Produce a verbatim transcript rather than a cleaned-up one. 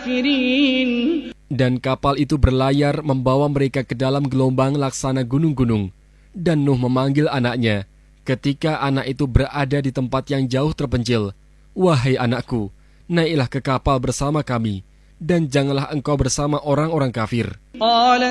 الكافرين. Dan kapal itu berlayar membawa mereka ke dalam gelombang laksana gunung-gunung. Dan Nuh memanggil anaknya. Ketika anak itu berada di tempat yang jauh terpencil, "Wahai anakku, naiklah ke kapal bersama kami, dan janganlah engkau bersama orang-orang kafir." قال